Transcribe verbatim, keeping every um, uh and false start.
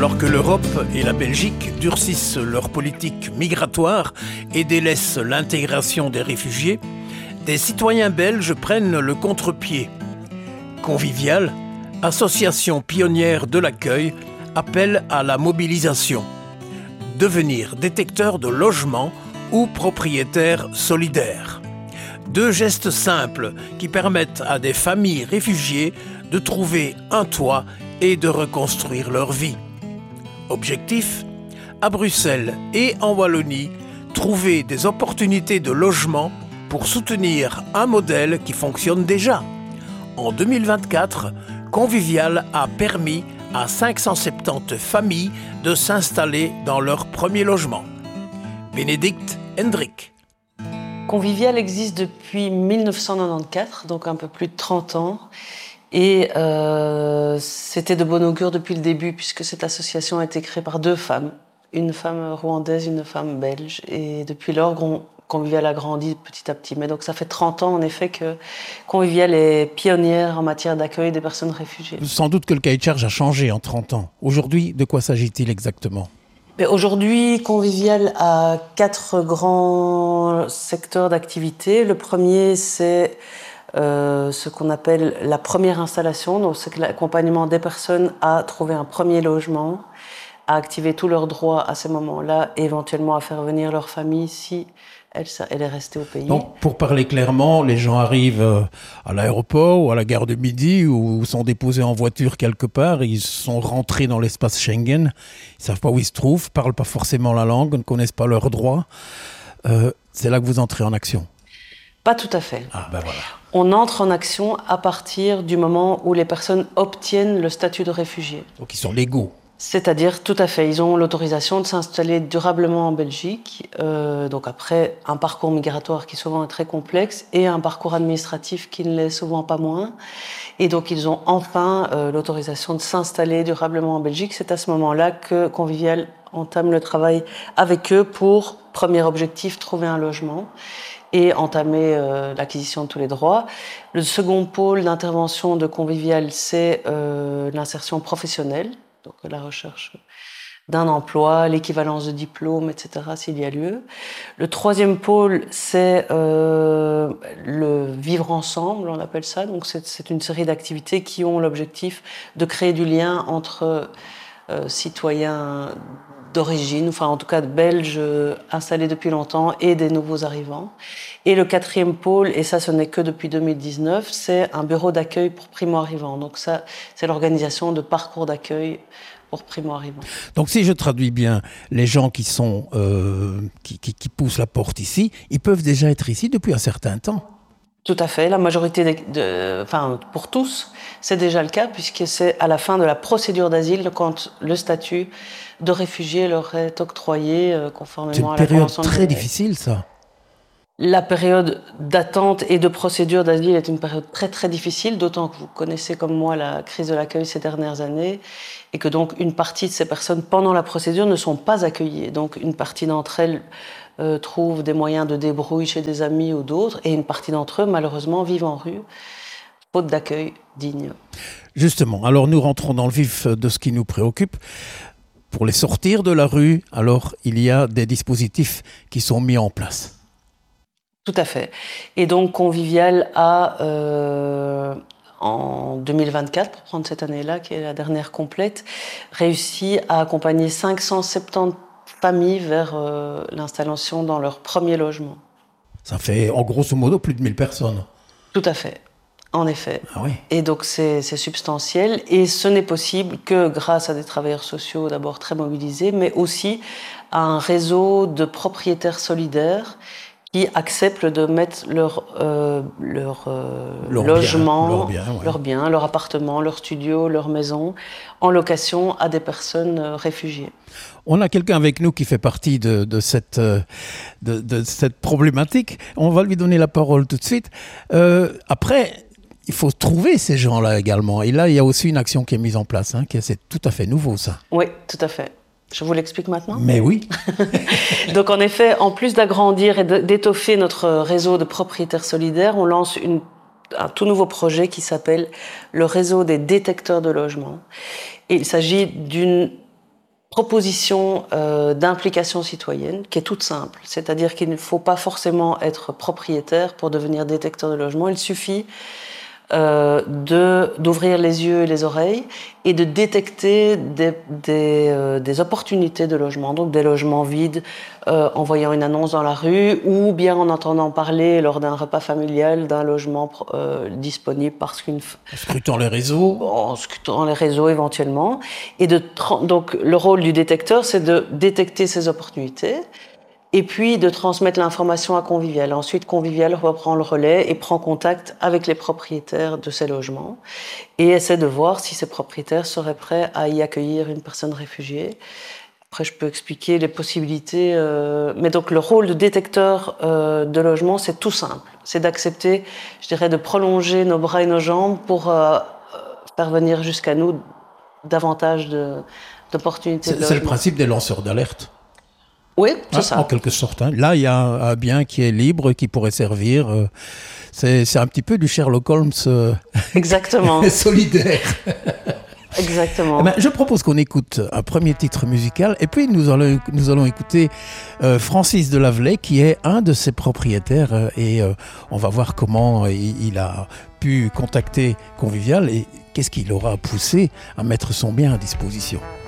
Alors que l'Europe et la Belgique durcissent leur politique migratoire et délaissent l'intégration des réfugiés, des citoyens belges prennent le contre-pied. Convivial, association pionnière de l'accueil, appelle à la mobilisation. Devenir détecteur de logement ou propriétaire solidaire. Deux gestes simples qui permettent à des familles réfugiées de trouver un toit et de reconstruire leur vie. Objectif : à Bruxelles et en Wallonie, trouver des opportunités de logement pour soutenir un modèle qui fonctionne déjà. En deux mille vingt-quatre, Convivial a permis à cinq cent soixante-dix familles de s'installer dans leur premier logement. Bénédicte Hendrick. Convivial existe depuis mille neuf cent quatre-vingt-quatorze, donc un peu plus de trente ans. Et euh, c'était de bon augure depuis le début, puisque cette association a été créée par deux femmes, une femme rwandaise, une femme belge. Et depuis lors, Convivial a grandi petit à petit. Mais donc ça fait trente ans, en effet, que Convivial est pionnière en matière d'accueil des personnes réfugiées. Sans doute que le cahier de charge a changé en trente ans. Aujourd'hui, de quoi s'agit-il exactement ? Mais aujourd'hui, Convivial a quatre grands secteurs d'activité. Le premier, c'est Euh, ce qu'on appelle la première installation, donc c'est l'accompagnement des personnes à trouver un premier logement, à activer tous leurs droits à ce moment-là, et éventuellement à faire venir leur famille si elle, elle est restée au pays. Donc, pour parler clairement, les gens arrivent à l'aéroport ou à la gare de Midi ou sont déposés en voiture quelque part, ils sont rentrés dans l'espace Schengen, ils ne savent pas où ils se trouvent, ne parlent pas forcément la langue, ne connaissent pas leurs droits. Euh, c'est là que vous entrez en action ? Pas tout à fait. Ah, ben voilà. On entre en action à partir du moment où les personnes obtiennent le statut de réfugié. Donc ils sont légaux. C'est-à-dire, tout à fait, ils ont l'autorisation de s'installer durablement en Belgique. Euh, donc après, un parcours migratoire qui souvent est très complexe et un parcours administratif qui ne l'est souvent pas moins. Et donc ils ont enfin euh, l'autorisation de s'installer durablement en Belgique. C'est à ce moment-là que Convivial entame le travail avec eux pour, premier objectif, trouver un logement et entamer euh, l'acquisition de tous les droits. Le second pôle d'intervention de Convivial, c'est euh, l'insertion professionnelle, donc la recherche d'un emploi, l'équivalence de diplôme, et cetera, s'il y a lieu. Le troisième pôle, c'est euh, le vivre ensemble, on appelle ça. Donc c'est, c'est une série d'activités qui ont l'objectif de créer du lien entre euh, citoyens d'origine, enfin en tout cas belges euh, installés depuis longtemps et des nouveaux arrivants. Et le quatrième pôle, et ça ce n'est que depuis deux mille dix-neuf, c'est un bureau d'accueil pour primo-arrivants. Donc ça, c'est l'organisation de parcours d'accueil pour primo-arrivants. Donc si je traduis bien, les gens qui, sont, euh, qui, qui, qui poussent la porte ici, ils peuvent déjà être ici depuis un certain temps. Tout à fait. La majorité, des, de, enfin pour tous, c'est déjà le cas puisque c'est à la fin de la procédure d'asile quand le statut de réfugié leur est octroyé euh, conformément à la Convention de Genève. C'est une période très difficile, ça. La période d'attente et de procédure d'asile est une période très très difficile, d'autant que vous connaissez comme moi la crise de l'accueil ces dernières années et que donc une partie de ces personnes pendant la procédure ne sont pas accueillies. Donc une partie d'entre elles euh, trouvent des moyens de débrouille chez des amis ou d'autres et une partie d'entre eux malheureusement vivent en rue, faute d'accueil digne. Justement, alors nous rentrons dans le vif de ce qui nous préoccupe. Pour les sortir de la rue, alors il y a des dispositifs qui sont mis en place. Tout à fait. Et donc Convivial a, euh, en deux mille vingt-quatre, pour prendre cette année-là, qui est la dernière complète, réussi à accompagner cinq cent soixante-dix familles vers euh, l'installation dans leur premier logement. Ça fait en grosso modo plus de mille personnes. Tout à fait. En effet. Ah oui. Et donc c'est, c'est substantiel et ce n'est possible que grâce à des travailleurs sociaux d'abord très mobilisés, mais aussi à un réseau de propriétaires solidaires qui acceptent de mettre leur, euh, leur, euh, leur logement, bien, leur, bien, ouais. leur bien, leur appartement, leur studio, leur maison en location à des personnes réfugiées. On a quelqu'un avec nous qui fait partie de, de, cette, de, de cette problématique. On va lui donner la parole tout de suite. Euh, après, il faut trouver ces gens-là également. Et là, il y a aussi une action qui est mise en place. Hein, qui est, c'est tout à fait nouveau, ça. Oui, tout à fait. Je vous l'explique maintenant ? Mais oui. Donc en effet, en plus d'agrandir et d'étoffer notre réseau de propriétaires solidaires, on lance une, un tout nouveau projet qui s'appelle le réseau des détecteurs de logement. Et il s'agit d'une proposition euh, d'implication citoyenne qui est toute simple. C'est-à-dire qu'il ne faut pas forcément être propriétaire pour devenir détecteur de logement. Il suffit euh, de, d'ouvrir les yeux et les oreilles et de détecter des, des, euh, des opportunités de logement, donc des logements vides euh, en voyant une annonce dans la rue ou bien en entendant parler lors d'un repas familial d'un logement euh, disponible parce qu'une... En scrutant les réseaux. En scrutant les réseaux éventuellement. Et de tra- donc le rôle du détecteur, c'est de détecter ces opportunités et puis de transmettre l'information à Convivial. Ensuite, Convivial reprend le relais et prend contact avec les propriétaires de ces logements et essaie de voir si ces propriétaires seraient prêts à y accueillir une personne réfugiée. Après, je peux expliquer les possibilités. Euh... Mais donc, le rôle de détecteur euh, de logement, c'est tout simple. C'est d'accepter, je dirais, de prolonger nos bras et nos jambes pour euh, faire venir jusqu'à nous davantage de, d'opportunités c'est, de logement. C'est le principe des lanceurs d'alerte. Oui, c'est hein, ça. En quelque sorte. Hein. Là, il y a un, un bien qui est libre, qui pourrait servir. Euh, c'est, c'est un petit peu du Sherlock Holmes euh, Exactement. solidaire. Exactement. Eh ben, je propose qu'on écoute un premier titre musical et puis nous allons, nous allons écouter euh, Francis Delavelay qui est un de ses propriétaires euh, et euh, on va voir comment euh, il, il a pu contacter Convivial et qu'est-ce qui l'aura poussé à mettre son bien à disposition.